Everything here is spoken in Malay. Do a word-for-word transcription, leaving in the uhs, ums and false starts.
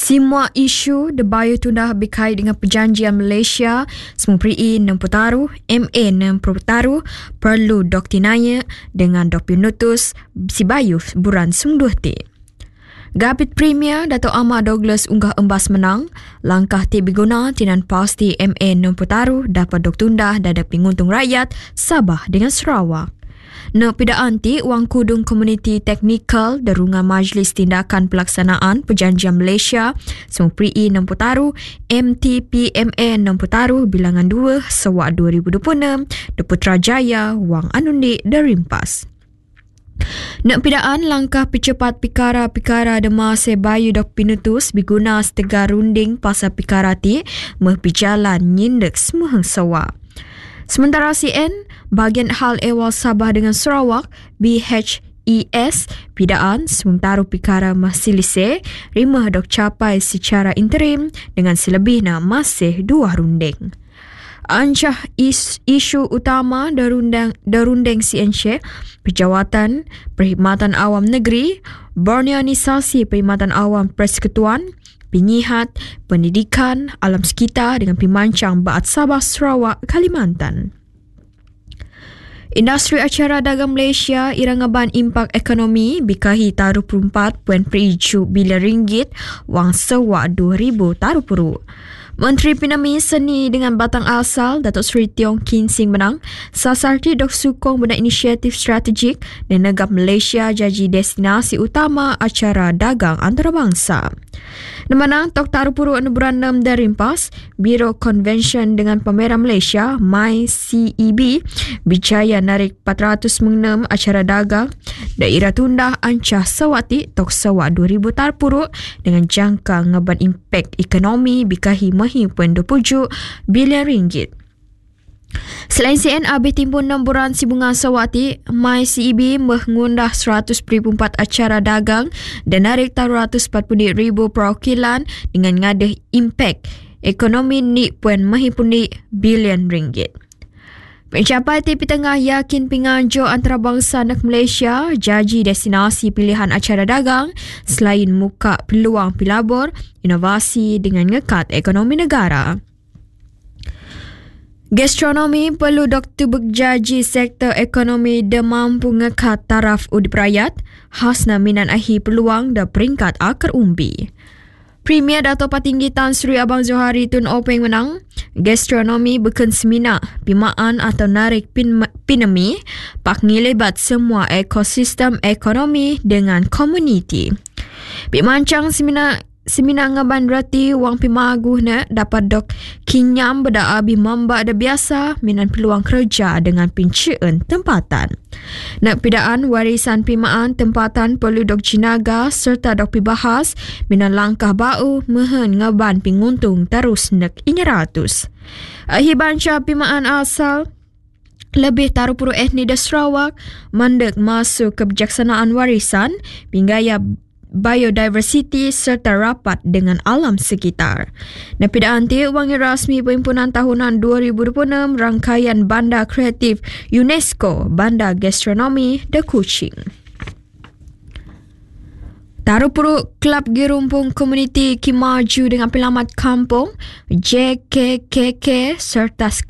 Semua isu debayu tundah berkait dengan perjanjian Malaysia Semupri enam putaru, M A enam putaru perlu doktinanya dengan dua puluh notus sibayu buran sungduh ti. Gabit Premier Dato' Ahmad Douglas unggah embas menang, langkah ti berguna tinan pasti M A enam putaru dapat dok tundah dada penguntung rakyat Sabah dengan Sarawak. Nak pidaan ti, Wang Kudung Komuniti Teknikal Darungan Majlis Tindakan Pelaksanaan Perjanjian Malaysia Semupri enam putaru M T P M A enam putaru bilangan dua Sewak dua ribu dua puluh enam di Putrajaya Wang Anundi Derimpas. Nak pidaan langkah percepat pikara-pikara dema sebayu dok pinutus berguna setegar runding pasal pikara ti meh berjalan nyindek semua sewa. Sementara C N, Bahagian Hal Ehwal Sabah dengan Sarawak B H E S pidaan sementara pikara masih lise rimah dok capai secara interim dengan selebihnya masih dua runding. Ancah is, isu utama darundang darundeng C N C Perjawatan Perkhidmatan Awam Negeri, Borneoisasi Perkhidmatan Awam Persekutuan, Penyihat, Pendidikan, Alam Sekitar dengan Pimancang Baat Sabah Sarawak, Kalimantan. Industri acara dagang Malaysia irangaban impak ekonomi bikahi taruh empat perpuluhan tujuh bilion ringgit wang sewak dua ribu taruh puru. Menteri Pinami Seni dengan Batang Asal Datuk Seri Tiong Kin Sing menang sasarti dok sukong benda inisiatif strategik dan negara Malaysia jadi destinasi utama acara dagang antarabangsa. Nemanang Tok Taruh Puru Anuburan enam Derimpas, Biro Convention dengan Pameran Malaysia M Y C E B berjaya narik empat ratus enam acara dagang daerah tundah ancah sewati Tok Sewak dua ribu Taruh Puru dengan jangka ngeban impak ekonomi bikahi mahi dua puluh tujuh bilion ringgit. Selain C N, Abih Timbun enam buran Sibungan Sawati, M Y C E B mengundah seratus perpuluhan empat acara dagang dan narik tiga ratus empat puluh ribu perwakilan dengan ngadah impak ekonomi ni puan mahipuni bilion ringgit. Pencapai T P Tengah yakin penganjur antarabangsa nak Malaysia jadi destinasi pilihan acara dagang selain muka peluang pelabur, inovasi dengan ngekat ekonomi negara. Gastronomi perlu doktor berjaji sektor ekonomi dan mampu ngekat taraf udip rakyat, khasna minan ahi peluang dan peringkat akar umbi. Premier Dato' Patinggi Tan Sri Abang Johari Tun Openg menang, gastronomi bukan seminar, pimaan atau narik pin, pinami, pak ngilibat semua ekosistem ekonomi dengan komuniti. Pimancang seminar Semina ngaban rati wang pimaguh na dapat dok kinyam beda abi mamba ada biasa minan peluang kerja dengan pincaan tempatan. Nak pidaan warisan pimaan tempatan perlu dok jinaga serta dok pibahas minan langkah bau mehen ngaban pinguntung terus nak inya ratus. Ahi banca pimaan asal lebih taruh puru etni di Sarawak mandek masuk kebijaksanaan warisan pinggaya biodiversity serta rapat dengan alam sekitar. Napidaan ti wangi rasmi Perhimpunan Tahunan dua ribu dua puluh enam rangkaian Bandar Kreatif UNESCO Bandar Gastronomi de Kuching. Taruh Puruk Kelab Girumpung Komuniti Kimaju dengan Pelamat Kampung J K K K serta